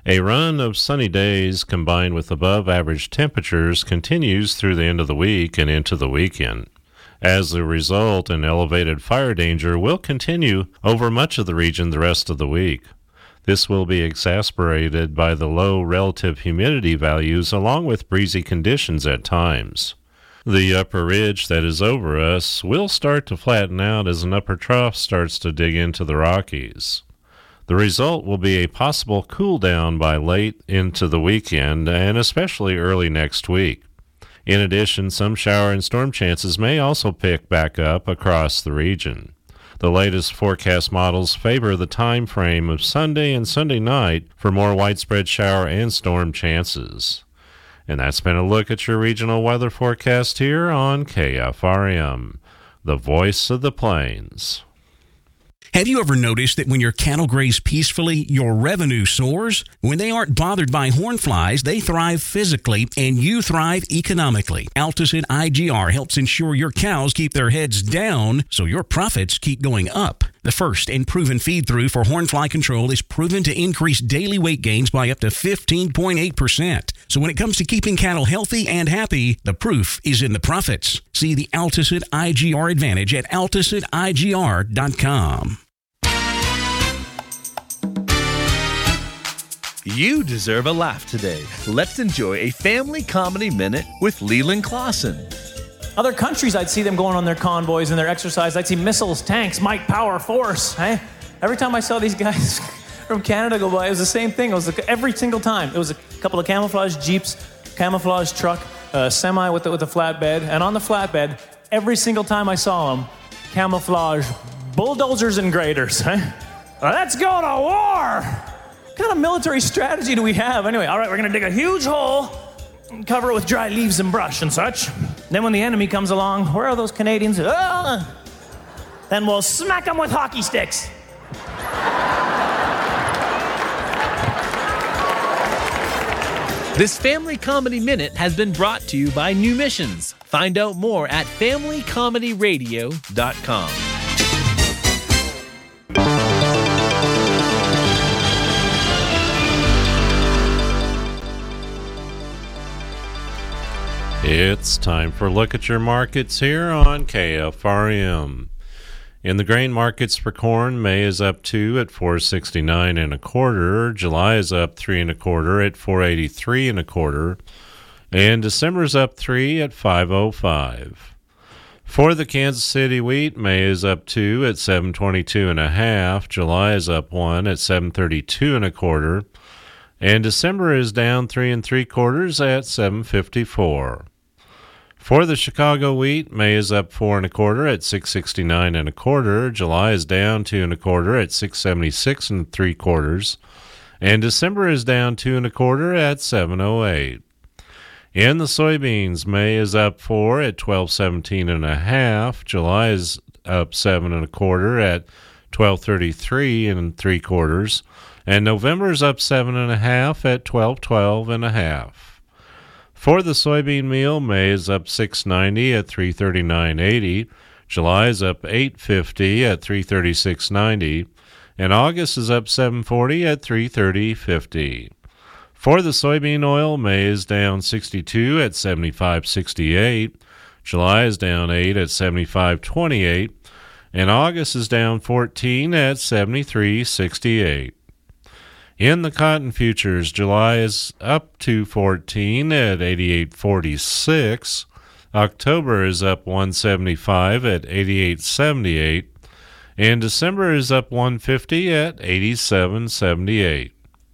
A run of sunny days combined with above-average temperatures continues through the end of the week and into the weekend. As a result, an elevated fire danger will continue over much of the region the rest of the week. This will be exacerbated by the low relative humidity values along with breezy conditions at times. The upper ridge that is over us will start to flatten out as an upper trough starts to dig into the Rockies. The result will be a possible cool down by late into the weekend and especially early next week. In addition, some shower and storm chances may also pick back up across the region. The latest forecast models favor the time frame of Sunday and Sunday night for more widespread shower and storm chances. And that's been a look at your regional weather forecast here on K F R M, the voice of the plains. Have you ever noticed that when your cattle graze peacefully, your revenue soars? When they aren't bothered by horn flies, they thrive physically, and you thrive economically. Alticid I G R helps ensure your cows keep their heads down, so your profits keep going up. The first and proven feed-through for horn fly control is proven to increase daily weight gains by up to fifteen point eight percent. So when it comes to keeping cattle healthy and happy, the proof is in the profits. See the Alticid I G R advantage at alticid I G R dot com. You deserve a laugh today. Let's enjoy a family comedy minute with Leland Clausen. Other countries, I'd see them going on their convoys and their exercise. I'd see missiles, tanks, might, power, force. Eh? Every time I saw these guys from Canada go by, it was the same thing. It was like every single time. It was a couple of camouflage Jeeps, camouflage truck, a semi with the, with a flatbed. And on the flatbed, every single time I saw them, camouflage bulldozers and graders. Eh? Well, let's go to war! What kind of military strategy do we have? Anyway, all right, we're going to dig a huge hole and cover it with dry leaves and brush and such. Then when the enemy comes along, where are those Canadians? Ah! Then we'll smack them with hockey sticks. This Family Comedy Minute has been brought to you by New Missions. Find out more at family comedy radio dot com. It's time for a look at your markets here on K F R M. In the grain markets for corn, May is up two at four sixty-nine and a quarter. July is up three and a quarter at four eighty-three and a quarter, and December's up three at five oh five. For the Kansas City wheat, May is up two at seven twenty-two and a half. July is up one at seven thirty-two and a quarter, and December is down three and three quarters at seven fifty-four. For the Chicago wheat, May is up four and a quarter at six sixty-nine and a quarter. July is down two and a quarter at six seventy-six and three quarters, and December is down two and a quarter at seven oh eight. In the soybeans, May is up four at twelve seventeen and a half. July is up seven and a quarter at twelve thirty-three and three quarters, and November is up seven and a half at twelve twelve and a half. For the soybean meal, May is up six ninety at three thirty-nine eighty. July is up eight fifty at three thirty-six ninety, and August is up seven forty at three thirty fifty. For the soybean oil, May is down sixty-two at seventy-five sixty-eight. July is down eight at seventy-five twenty-eight, and August is down fourteen at seventy-three sixty-eight. In the cotton futures, July is up two fourteen at eighty-eight forty-six. October is up one seventy-five at eighty-eight seventy-eight, and December is up one fifty at eighty-seven seventy-eight.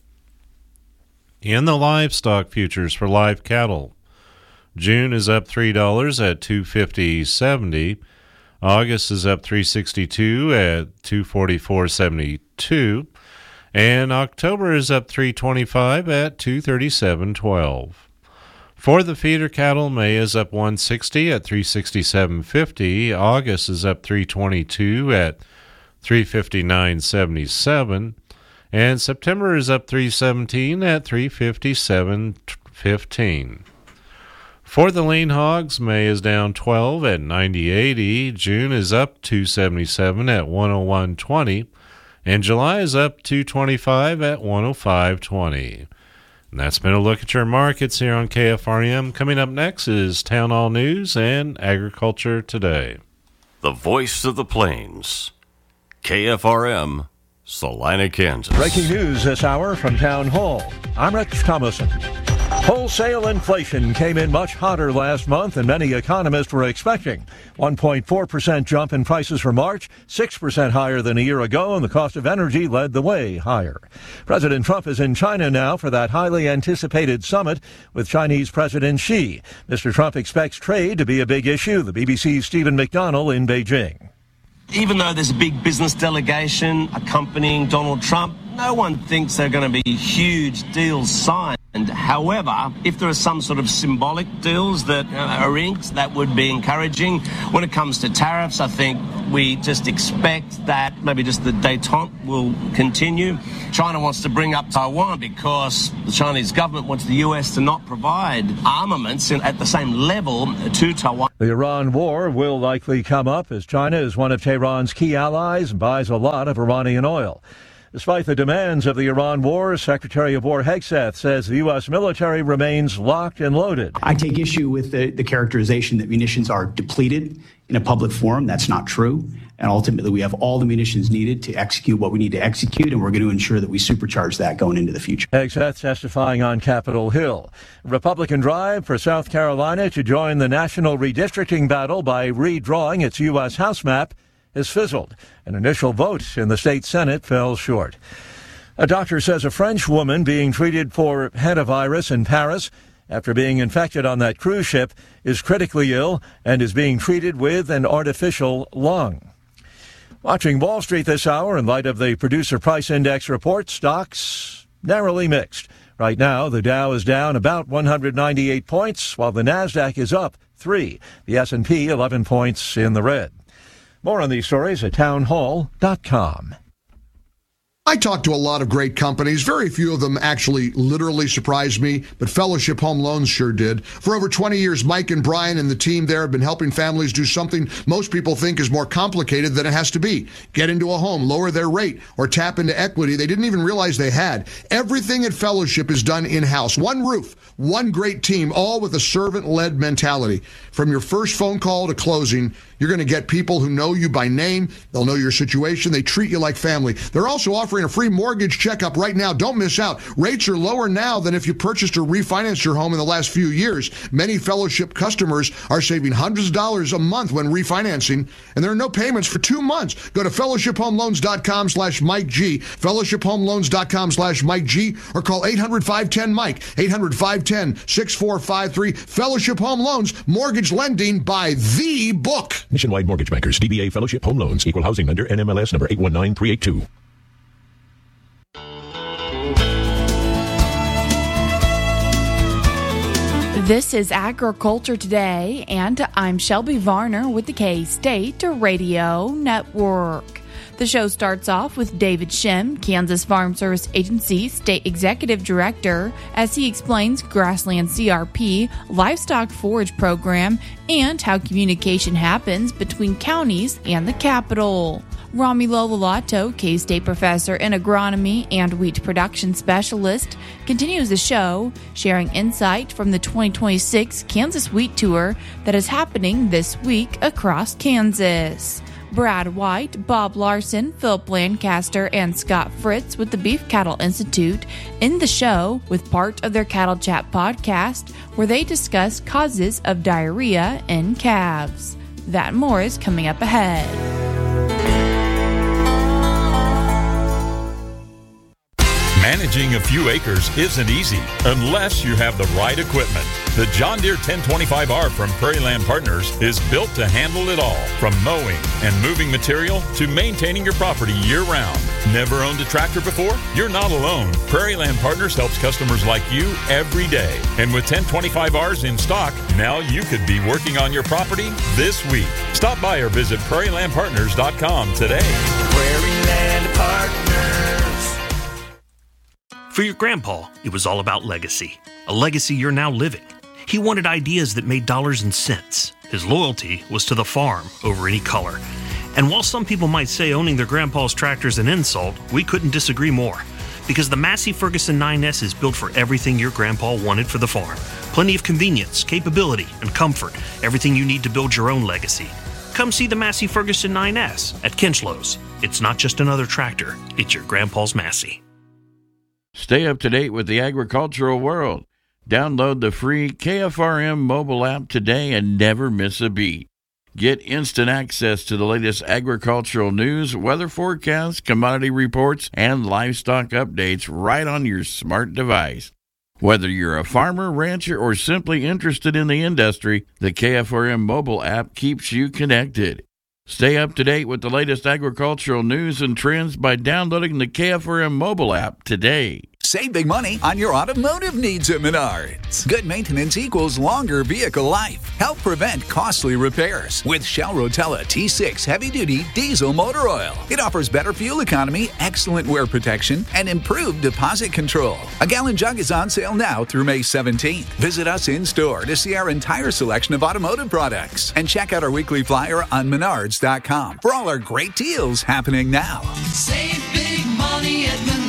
In the livestock futures for live cattle, June is up three dollars at two fifty seventy. August is up three sixty-two at two forty-four seventy-two. And October is up three twenty-five at two thirty-seven twelve. For the feeder cattle, May is up one sixty at three sixty-seven fifty. August is up three twenty-two at three fifty-nine seventy-seven. And September is up three seventeen at three fifty-seven fifteen. For the lean hogs, May is down twelve at ninety eighty. June is up two seventy-seven at one oh one twenty. And July is up two twenty-five at one oh five twenty. And that's been a look at your markets here on K F R M. Coming up next is Town Hall News and Agriculture Today. The voice of the plains. K F R M, Salina, Kansas. Breaking news this hour from Town Hall. I'm Rich Thomason. Wholesale inflation came in much hotter last month than many economists were expecting. one point four percent jump in prices for March, six percent higher than a year ago, and the cost of energy led the way higher. President Trump is in China now for that highly anticipated summit with Chinese President Xi. Mister Trump expects trade to be a big issue. The B B C's Stephen McDonnell in Beijing. Even though there's a big business delegation accompanying Donald Trump, no one thinks there are going to be huge deals signed. And however, if there are some sort of symbolic deals that are inked, that would be encouraging. When it comes to tariffs, I think we just expect that maybe just the détente will continue. China wants to bring up Taiwan because the Chinese government wants the U S to not provide armaments at the same level to Taiwan. The Iran war will likely come up as China is one of Tehran's key allies and buys a lot of Iranian oil. Despite the demands of the Iran war, Secretary of War Hegseth says the U S military remains locked and loaded. I take issue with the, the characterization that munitions are depleted in a public forum. That's not true. And ultimately, we have all the munitions needed to execute what we need to execute, and we're going to ensure that we supercharge that going into the future. Hegseth testifying on Capitol Hill. Republican drive for South Carolina to join the national redistricting battle by redrawing its U S House map has fizzled. An initial vote in the state Senate fell short. A doctor says a French woman being treated for hantavirus in Paris after being infected on that cruise ship is critically ill and is being treated with an artificial lung. Watching Wall Street this hour in light of the Producer Price Index report, stocks narrowly mixed. Right now, the Dow is down about one hundred ninety-eight points, while the NASDAQ is up three. The S and P eleven points in the red. More on these stories at town hall dot com. I talked to a lot of great companies. Very few of them actually literally surprised me, but Fellowship Home Loans sure did. For over twenty years, Mike and Brian and the team there have been helping families do something most people think is more complicated than it has to be. Get into a home, lower their rate, or tap into equity they didn't even realize they had. Everything at Fellowship is done in-house. One roof, one great team, all with a servant-led mentality. From your first phone call to closing, you're going to get people who know you by name. They'll know your situation. They treat you like family. They're also offering a free mortgage checkup right now. Don't miss out. Rates are lower now than if you purchased or refinanced your home in the last few years. Many Fellowship customers are saving hundreds of dollars a month when refinancing, and there are no payments for two months. Go to fellowship home loans dot com slash Mike G, fellowship home loans dot com slash Mike G, or call eight hundred, five one zero, Mike, eight hundred, five one zero, six four five three. Fellowship Home Loans, mortgage lending by the book. Nationwide Mortgage Bankers, D B A Fellowship Home Loans, Equal Housing Lender, N M L S number eight one nine three eight two. This is Agriculture Today, and I'm Shelby Varner with the K-State Radio Network. The show starts off with David Shem, Kansas Farm Service Agency State Executive Director, as he explains Grassland C R P livestock forage program and how communication happens between counties and the capital. Romulo Lalato, K-State Professor in Agronomy and Wheat Production Specialist, continues the show, sharing insight from the twenty twenty-six Kansas Wheat Tour that is happening this week across Kansas. Brad White, Bob Larson, Philip Lancaster, and Scott Fritz with the Beef Cattle Institute in the show with part of their Cattle Chat podcast, where they discuss causes of diarrhea in calves. That and more is coming up ahead. Managing a few acres isn't easy unless you have the right equipment. The John Deere ten twenty-five R from Prairie Land Partners is built to handle it all, from mowing and moving material to maintaining your property year-round. Never owned a tractor before? You're not alone. Prairie Land Partners helps customers like you every day. And with ten twenty-five Rs in stock, now you could be working on your property this week. Stop by or visit prairie land partners dot com today. Prairie Land Partners. For your grandpa, it was all about legacy. A legacy you're now living. He wanted ideas that made dollars and cents. His loyalty was to the farm over any color. And while some people might say owning their grandpa's tractor is an insult, we couldn't disagree more. Because the Massey Ferguson nine S is built for everything your grandpa wanted for the farm. Plenty of convenience, capability, and comfort. Everything you need to build your own legacy. Come see the Massey Ferguson nine S at Kinchlows. It's not just another tractor, it's your grandpa's Massey. Stay up to date with the agricultural world. Download the free K F R M mobile app today and never miss a beat. Get instant access to the latest agricultural news, weather forecasts, commodity reports, and livestock updates right on your smart device. Whether you're a farmer, rancher, or simply interested in the industry, the K F R M mobile app keeps you connected. Stay up to date with the latest agricultural news and trends by downloading the K F R M mobile app today. Save big money on your automotive needs at Menards. Good maintenance equals longer vehicle life. Help prevent costly repairs with Shell Rotella T six heavy-duty diesel motor oil. It offers better fuel economy, excellent wear protection, and improved deposit control. A gallon jug is on sale now through May seventeenth. Visit us in-store to see our entire selection of automotive products and check out our weekly flyer on menards dot com for all our great deals happening now. Save big money at Menards.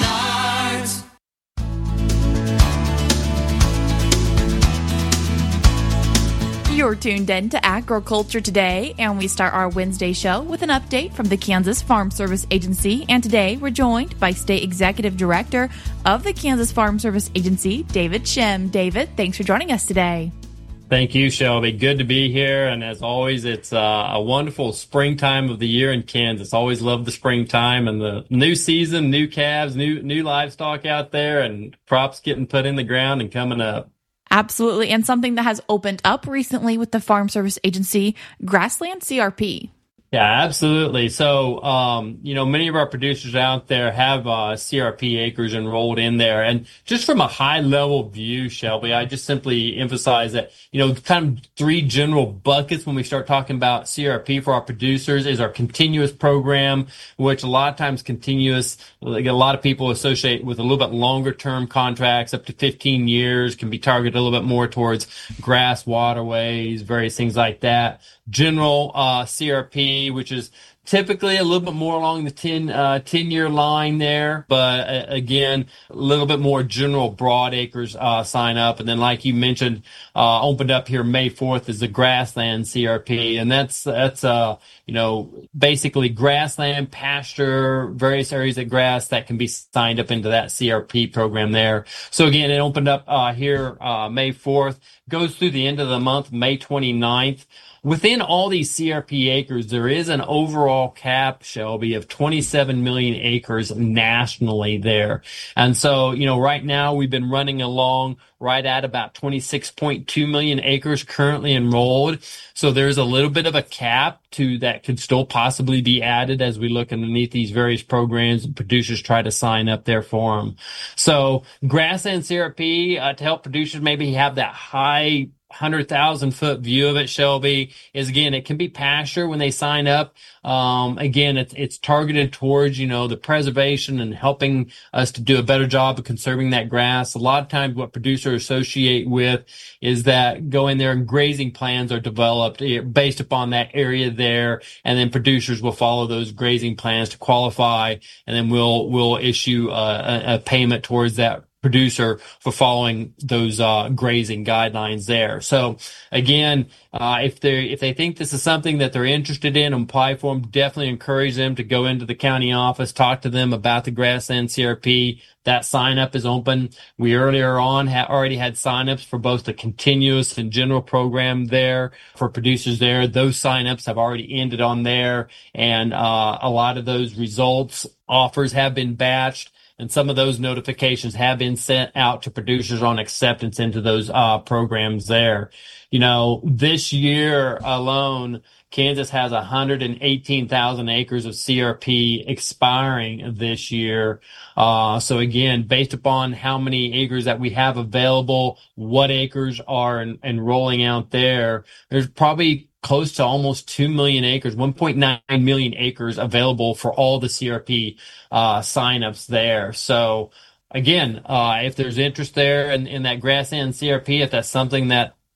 You're tuned in to Agriculture Today, and we start our Wednesday show with an update from the Kansas Farm Service Agency. And today we're joined by State Executive Director of the Kansas Farm Service Agency, David Shim. David, thanks for joining us today. Thank you, Shelby. Good to be here. And as always, it's uh, a wonderful springtime of the year in Kansas. Always love the springtime and the new season, new calves, new new livestock out there, and crops getting put in the ground and coming up. Absolutely. And something that has opened up recently with the Farm Service Agency, Grassland C R P. Yeah, absolutely. So, um, you know, many of our producers out there have uh, C R P acres enrolled in there. And just from a high level view, Shelby, I just simply emphasize that, you know, kind of three general buckets when we start talking about C R P for our producers is our continuous program, which a lot of times continuous, like a lot of people associate with a little bit longer term contracts, up to fifteen years, can be targeted a little bit more towards grass, waterways, various things like that. General uh, C R P, which is typically a little bit more along the ten, uh, ten year line there, but uh, again, a little bit more general broad acres uh, sign up. And then, like you mentioned, uh, opened up here May fourth is the Grassland C R P, and that's that's uh you know basically grassland, pasture, various areas of grass that can be signed up into that C R P program there. So again, it opened up uh, here uh, May fourth, goes through the end of the month, May twenty-ninth. Within all these C R P acres, there is an overall cap, Shelby, of twenty-seven million acres nationally there. And so, you know, right now we've been running along right at about twenty-six point two million acres currently enrolled. So there's a little bit of a cap to that could still possibly be added as we look underneath these various programs and producers try to sign up there for them. So Grassland C R P, uh, to help producers maybe have that high one hundred thousand foot view of it, Shelby, is again, it can be pasture when they sign up. Um, again, it's, it's targeted towards, you know, the preservation and helping us to do a better job of conserving that grass. A lot of times what producers associate with is that go in there and grazing plans are developed based upon that area there. And then producers will follow those grazing plans to qualify. And then we'll, we'll issue a, a payment towards that producer for following those uh, grazing guidelines there. So again, uh, if they if they think this is something that they're interested in and apply for them, definitely encourage them to go into the county office, talk to them about the Grassland C R P. That sign up is open. We earlier on ha- already had signups for both the continuous and general program there for producers there. Those signups have already ended on there, and uh, a lot of those results offers have been batched. And some of those notifications have been sent out to producers on acceptance into those uh, programs there. You know, this year alone, Kansas has one hundred eighteen thousand acres of C R P expiring this year. Uh, so again, based upon how many acres that we have available, what acres are en- enrolling out there, there's probably close to almost two million acres, one point nine million acres available for all the C R P uh, signups there. So again, uh, if there's interest there in, in that Grassland C R P, if that's something that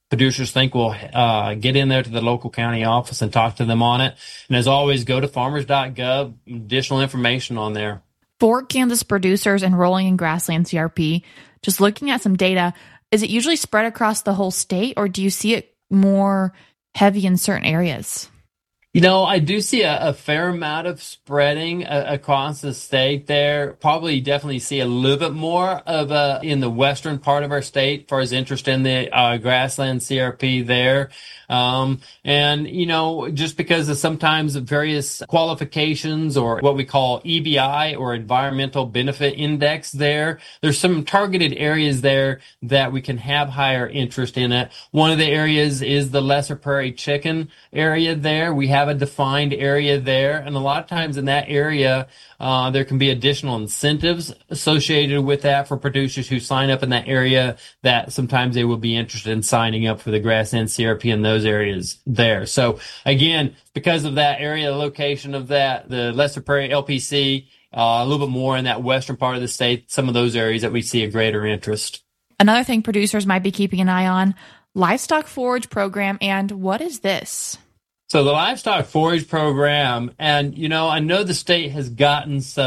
producers think will uh, get in there to the local county office and talk to them on it. And as always, go to farmers dot gov, additional information on there. For Kansas producers enrolling in grassland C R P, just looking at some data, is it usually spread across the whole state, or do you see it more heavy in certain areas? You know, I do see a, a fair amount of spreading uh, across the state there. Probably definitely see a little bit more of a, in the western part of our state as far as interest in the uh, grassland C R P there. Um, and, you know, just because of sometimes various qualifications or what we call E B I or Environmental Benefit Index there, there's some targeted areas there that we can have higher interest in it. One of the areas is the Lesser Prairie Chicken area there. We have a defined area there. And a lot of times in that area, uh, there can be additional incentives associated with that for producers who sign up in that area that sometimes they will be interested in signing up for the grassland C R P in those areas there. So again, because of that area, the location of that, the Lesser Prairie L P C, uh, a little bit more in that western part of the state, some of those areas that we see a greater interest. Another thing producers might be keeping an eye on, livestock forage program. And what is this? So the livestock forage program, and, you know, I know the state has gotten some